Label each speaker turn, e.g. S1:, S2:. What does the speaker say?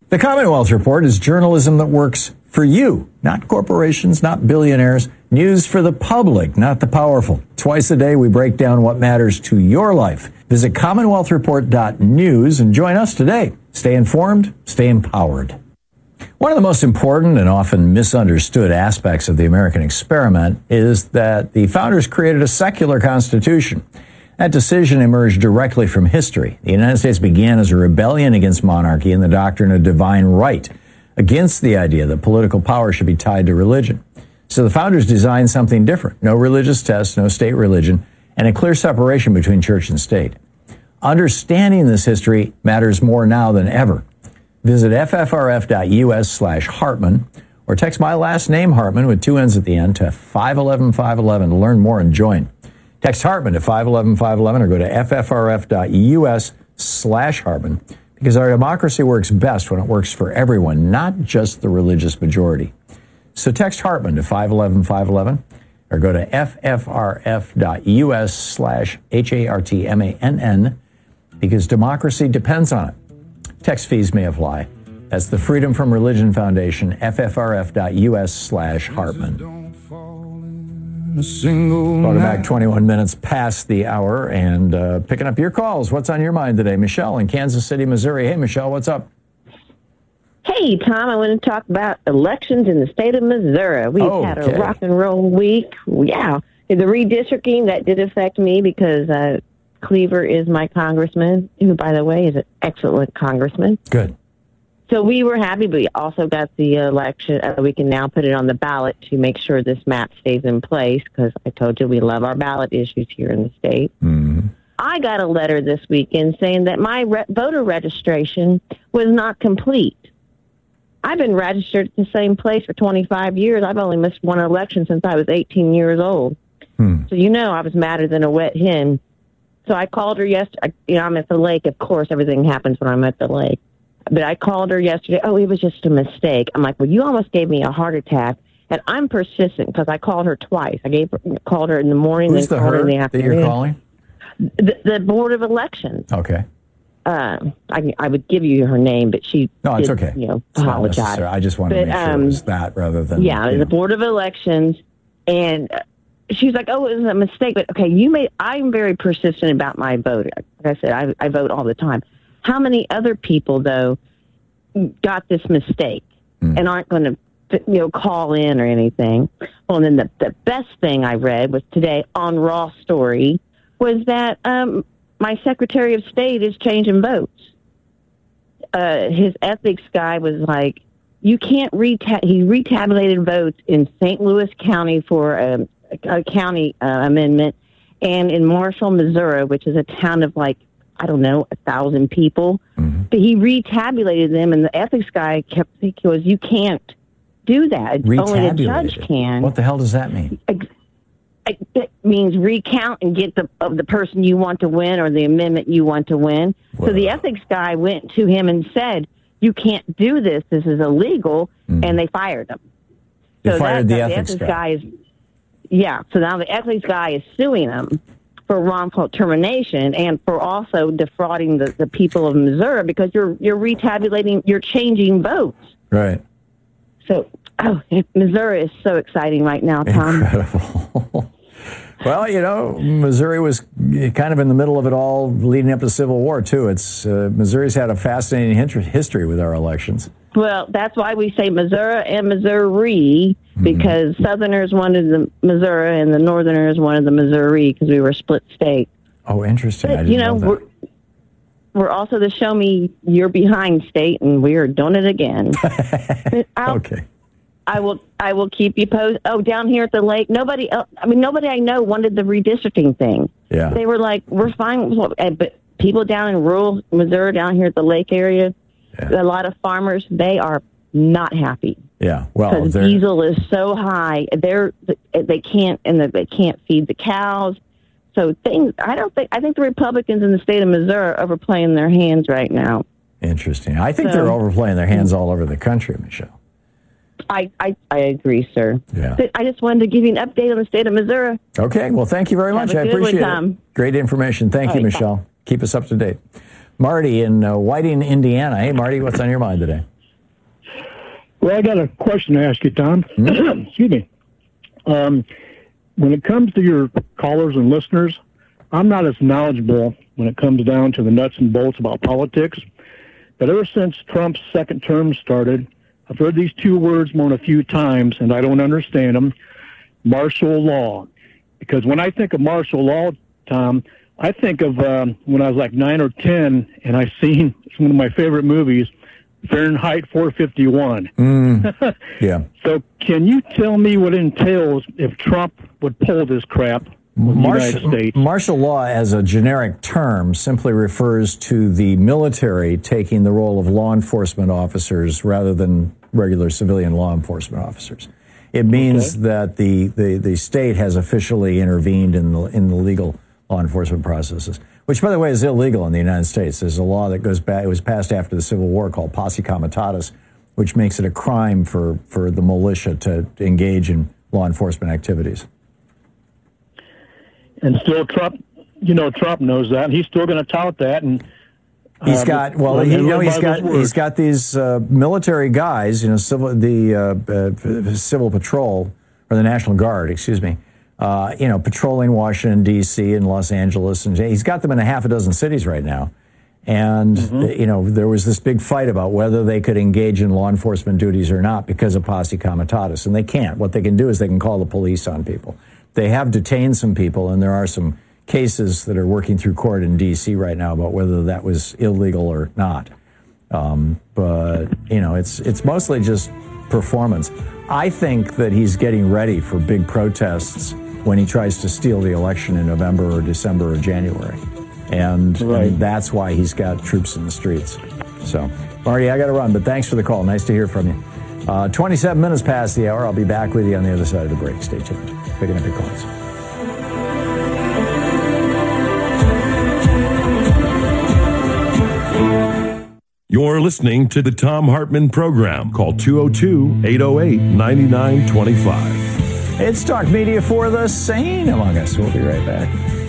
S1: The Commonwealth Report is journalism that works for you, not corporations, not billionaires. News for the public, not the powerful. Twice a day, we break down what matters to your life. Visit commonwealthreport.news and join us today. Stay informed, stay empowered. One of the most important and often misunderstood aspects of the American experiment is that the founders created a secular constitution. That decision emerged directly from history. The United States began as a rebellion against monarchy and the doctrine of divine right, against the idea that political power should be tied to religion. So the founders designed something different. No religious tests, no state religion, and a clear separation between church and state. Understanding this history matters more now than ever. Visit ffrf.us/Hartman or text my last name, Hartman, with 2 N's at the end, to 511-511 to learn more and join. Text Hartman to 511-511 or go to ffrf.us/Hartman, because our democracy works best when it works for everyone, not just the religious majority. So text Hartman to 511-511 or go to ffrf.us/HARTMANN, because democracy depends on it. Text fees may apply. That's the Freedom from Religion Foundation, ffrf.us/Hartman. Welcome back, 21 minutes past the hour, and picking up your calls. What's on your mind today? Michelle in Kansas City, Missouri. Hey, Michelle, what's up?
S2: Hey, Tom, I want to talk about elections in the state of Missouri. We've had a rock and roll week. Yeah. The redistricting, that did affect me because Cleaver is my congressman, who, by the way, is an excellent congressman.
S1: Good.
S2: So we were happy, but we also got the election. We can now put it on the ballot to make sure this map stays in place, because I told you we love our ballot issues here in the state.
S1: Mm-hmm.
S2: I got a letter this weekend saying that my voter registration was not complete. I've been registered at the same place for 25 years. I've only missed one election since I was 18 years old. So, I was madder than a wet hen. So I called her yesterday. I'm at the lake. Of course, everything happens when I'm at the lake. But I called her yesterday. Oh, it was just a mistake. I'm like, well, you almost gave me a heart attack. And I'm persistent because I called her twice. Called her in the morning and called her in the afternoon.
S1: That you're calling?
S2: The Board of Elections.
S1: Okay.
S2: I would give you her name, but she
S1: it's okay.
S2: Apologize.
S1: I just wanted to make sure it was that rather than...
S2: Yeah, the Board of Elections. And she's like, oh, it was a mistake. But, okay, I'm very persistent about my vote. Like I said, I vote all the time. How many other people, though, got this mistake and aren't going to, call in or anything? Well, and then the best thing I read was today on Raw Story was that my Secretary of State is changing votes. His ethics guy was like, you can't he retabulated votes in St. Louis County for a county amendment, and in Marshall, Missouri, which is a town of 1,000 people. Mm-hmm. But he retabulated them, and the ethics guy kept thinking, you can't do that. Only a judge can.
S1: What the hell does that mean?
S2: It means recount and get the person you want to win or the amendment you want to win. Whoa. So the ethics guy went to him and said, you can't do this. This is illegal. And they fired him.
S1: They fired the ethics guy.
S2: So now the ethics guy is suing him for wrongful termination and for also defrauding the people of Missouri, because you're retabulating, you're changing votes.
S1: Right.
S2: So, Missouri is so exciting right now, Tom.
S1: Incredible. Well, Missouri was kind of in the middle of it all leading up to the Civil War, too. Missouri's had a fascinating history with our elections.
S2: Well, that's why we say Missouri and Missouri, because Southerners wanted the Missouri and the Northerners wanted the Missouri, because we were a split state.
S1: Oh, interesting.
S2: But,
S1: I didn't know that.
S2: We're also the show me you're behind state, and we are doing it again.
S1: Okay.
S2: I will keep you posted. Oh, down here at the lake, nobody I know wanted the redistricting thing.
S1: Yeah.
S2: They were like, we're fine. But people down in rural Missouri, down here at the lake area, a lot of farmers, they are not happy.
S1: Yeah. Well,
S2: because diesel is so high. They can't feed the cows. So I think the Republicans in the state of Missouri are overplaying their hands right now.
S1: Interesting. I think they're overplaying their hands all over the country, Michelle.
S2: I agree, sir.
S1: Yeah.
S2: But I just wanted to give you an update on the state of Missouri.
S1: Okay. Well, thank you very much. I appreciate it. Great information. Thank you, Michelle. Keep us up to date. Marty in Whiting, Indiana. Hey, Marty, what's on your mind today?
S3: Well, I got a question to ask you, Tom. Mm-hmm. Excuse me. When it comes to your callers and listeners, I'm not as knowledgeable when it comes down to the nuts and bolts about politics. But ever since Trump's second term started, I've heard these two words more than a few times, and I don't understand them. Martial law. Because when I think of martial law, Tom, I think of when I was like 9 or 10, and I seen one of my favorite movies, Fahrenheit 451.
S1: Yeah.
S3: So can you tell me what it entails if Trump would pull this crap with the United States?
S1: Martial law as a generic term simply refers to the military taking the role of law enforcement officers rather than regular civilian law enforcement officers. It means that the state has officially intervened in the legal law enforcement processes, which, by the way, is illegal in the United States. There's a law that goes back, it was passed after the Civil War called Posse Comitatus, which makes it a crime for the militia to engage in law enforcement activities.
S3: And still Trump knows that, and he's still going to tout that. And
S1: he's got these military guys, Civil Patrol, or the National Guard, excuse me, patrolling Washington, D.C. and Los Angeles. And he's got them in a half a dozen cities right now. And, there was this big fight about whether they could engage in law enforcement duties or not because of Posse Comitatus. And they can't. What they can do is they can call the police on people. They have detained some people, and there are some cases that are working through court in D.C. right now about whether that was illegal or not. But it's mostly just performance. I think that he's getting ready for big protests when he tries to steal the election in November or December or January. And that's why he's got troops in the streets. So, Marty, I got to run, but thanks for the call. Nice to hear from you. 27 minutes past the hour. I'll be back with you on the other side of the break. Stay tuned. Picking up your calls.
S4: You're listening to the Thom Hartmann Program. Call 202-808-9925.
S1: It's Talk Media for the sane among us. We'll be right back.